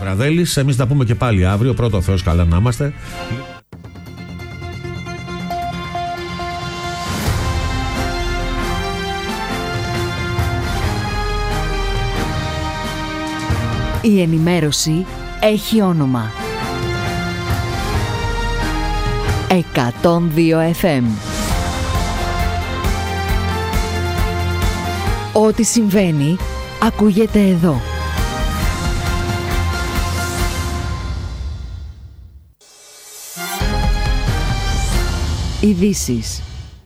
Βραδέλης. Εμείς θα πούμε και πάλι αύριο. Πρώτο Θεός καλά να είμαστε. Η ενημέρωση έχει όνομα. 102 FM. Ό,τι συμβαίνει, ακούγεται εδώ. Ειδήσεις.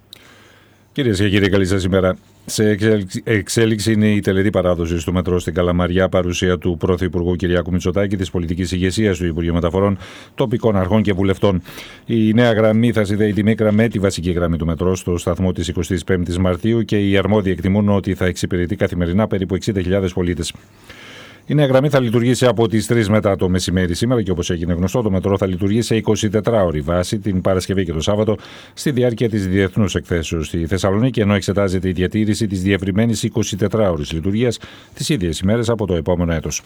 Κυρίες και κύριοι, καλή σας ημέρα. Σε εξέλιξη είναι η τελετή παράδοση του μετρό στην Καλαμαριά, παρουσία του Πρωθυπουργού Κυριάκου Μητσοτάκη, της πολιτικής ηγεσίας του Υπουργείου Μεταφορών, τοπικών αρχών και βουλευτών. Η νέα γραμμή θα συνδέει τη Μίκρα με τη βασική γραμμή του μετρό στο σταθμό της 25ης Μαρτίου και οι αρμόδιοι εκτιμούν ότι θα εξυπηρετεί καθημερινά περίπου 60.000 πολίτες. Η νέα γραμμή θα λειτουργήσει από τις 3 μετά το μεσημέρι σήμερα και όπως έγινε γνωστό, το μετρό θα λειτουργεί σε 24ωρη βάση την Παρασκευή και το Σάββατο στη διάρκεια της διεθνούς εκθέσεως στη Θεσσαλονίκη, ενώ εξετάζεται η διατήρηση της διευρυμένης 24ωρης λειτουργίας τις ίδιες ημέρες από το επόμενο έτος.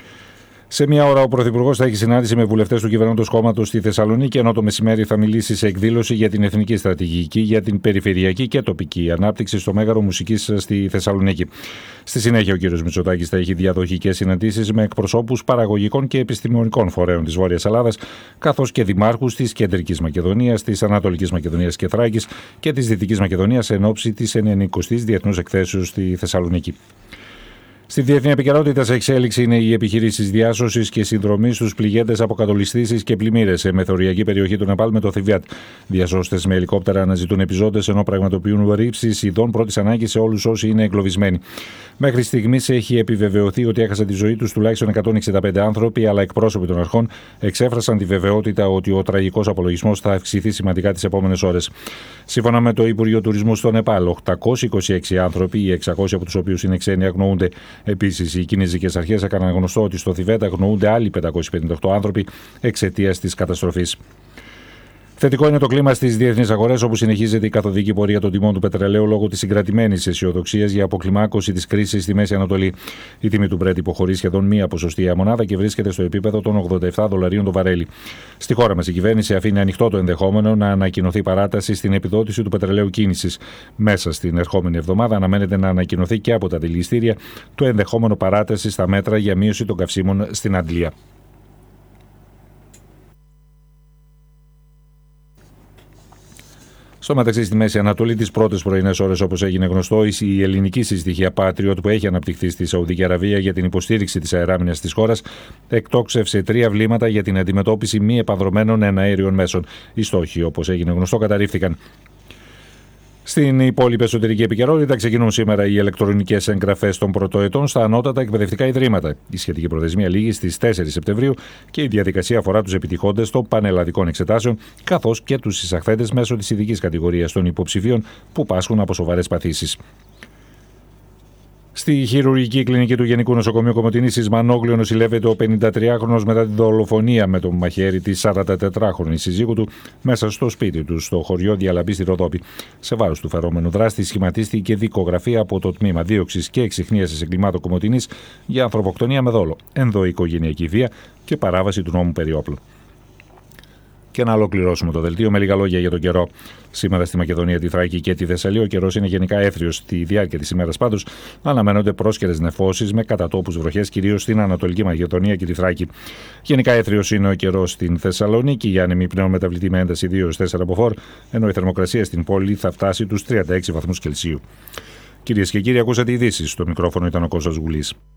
Σε μία ώρα ο Πρωθυπουργός θα έχει συνάντηση με βουλευτές του κυβερνώντος κόμματος στη Θεσσαλονίκη, ενώ το μεσημέρι θα μιλήσει σε εκδήλωση για την εθνική στρατηγική για την περιφερειακή και τοπική ανάπτυξη στο Μέγαρο Μουσικής στη Θεσσαλονίκη. Στη συνέχεια, ο κ. Μητσοτάκης θα έχει διαδοχικές συναντήσεις με εκπροσώπους παραγωγικών και επιστημονικών φορέων της Βόρειας Ελλάδας, καθώς και δημάρχους της Κεντρικής Μακεδονίας, της Ανατολικής Μακεδονίας και Θράκης και της Δυτικής Μακεδονίας εν ώψη της 90ης Διεθνούς Εκθέσεως στη Θεσσαλονίκη. Στη διεθνή επικαιρότητα σε εξέλιξη είναι οι επιχειρήσεις διάσωσης και συνδρομής στους πληγέντες από κατολισθήσεις και πλημμύρες σε μεθοριακή περιοχή του Νεπάλ με το Θιβέτ. Διασώστες με ελικόπτερα αναζητούν επιζώντες ενώ πραγματοποιούν ρήψεις ειδών πρώτης ανάγκης σε όλους όσοι είναι εγκλωβισμένοι. Μέχρι στιγμής έχει επιβεβαιωθεί ότι έχασαν τη ζωή τους τουλάχιστον 165 άνθρωποι, αλλά εκπρόσωποι των αρχών εξέφρασαν τη βεβαιότητα ότι ο τραγικός απολογισμός θα αυξηθεί σημαντικά τις επόμενες ώρες. Σύμφωνα με το Υπουργείο Τουρισμού στο Νεπάλ, 826 άνθρωποι, οι 600 από τους οποίους είναι ξένοι, αγνοούνται. Επίσης, οι κινέζικες αρχές έκαναν γνωστό ότι στο Θιβέτ αγνοούνται άλλοι 558 άνθρωποι εξαιτίας της καταστροφής. Θετικό είναι το κλίμα στις διεθνείς αγορές, όπου συνεχίζεται η καθοδική πορεία των τιμών του πετρελαίου λόγω της συγκρατημένης αισιοδοξίας για αποκλιμάκωση της κρίσης στη Μέση Ανατολή. Η τιμή του Brent υποχωρεί σχεδόν μία ποσοστία μονάδα και βρίσκεται στο επίπεδο των $87 το βαρέλι. Στη χώρα μας, η κυβέρνηση αφήνει ανοιχτό το ενδεχόμενο να ανακοινωθεί παράταση στην επιδότηση του πετρελαίου κίνησης. Μέσα στην ερχόμενη εβδομάδα αναμένεται να ανακοινωθεί και από τα δηληστήρια το ενδεχόμενο παράταση στα μέτρα για μείωση των καυσίμων στην Αγγλία. Στο μεταξύ, στη Μέση Ανατολή, τις πρώτες πρωινές ώρες, όπως έγινε γνωστό, η ελληνική συστοιχεία Patriot που έχει αναπτυχθεί στη Σαουδική Αραβία για την υποστήριξη της αεράμινας της χώρας εκτόξευσε 3 βλήματα για την αντιμετώπιση μη επανδρομένων εναέριων μέσων. Οι στόχοι, όπως έγινε γνωστό, καταρρίφθηκαν. Στην υπόλοιπη εσωτερική επικαιρότητα ξεκινούν σήμερα οι ηλεκτρονικές εγγραφές των πρωτοετών στα ανώτατα εκπαιδευτικά ιδρύματα. Η σχετική προθεσμία λήγει στις 4 Σεπτεμβρίου και η διαδικασία αφορά τους επιτυχώντες των πανελλαδικών εξετάσεων, καθώς και τους εισαχθέντες μέσω της ειδικής κατηγορίας των υποψηφίων που πάσχουν από σοβαρές παθήσεις. Στη χειρουργική κλινική του Γενικού Νοσοκομείου Κομοτηνής Ισμανόγλιο νοσηλεύεται ο 53χρονος μετά τη δολοφονία με το μαχαίρι της 44χρονης συζύγου του μέσα στο σπίτι του, στο χωριό Διαλαμπή στη Ροδόπη. Σε βάρος του φερόμενου δράστη σχηματίστηκε δικογραφία από το Τμήμα Δίωξης και Εξιχνίασης Εγκλημάτων Κομοτηνής για ανθρωποκτονία με δόλο, ενδοοικογενειακή βία και παράβαση του νόμου περί όπλων. Και να ολοκληρώσουμε το δελτίο με λίγα λόγια για τον καιρό. Σήμερα στη Μακεδονία, τη Θράκη και τη Θεσσαλία ο καιρός είναι γενικά έθριος. Στη διάρκεια της ημέρας πάντως αναμένονται πρόσκαιρες νεφώσεις με κατατόπους βροχές, κυρίως στην Ανατολική Μακεδονία και τη Θράκη. Γενικά έθριος είναι ο καιρός στην Θεσσαλονίκη, η άνεμη πνέων μεταβλητή με ένταση 2-4 μποφόρ, ενώ η θερμοκρασία στην πόλη θα φτάσει τους 36 βαθμούς Κελσίου. Κυρίες και κύριοι, ακούσατε ειδήσεις. Στο μικρόφωνο ήταν ο Κώστας Γουλής.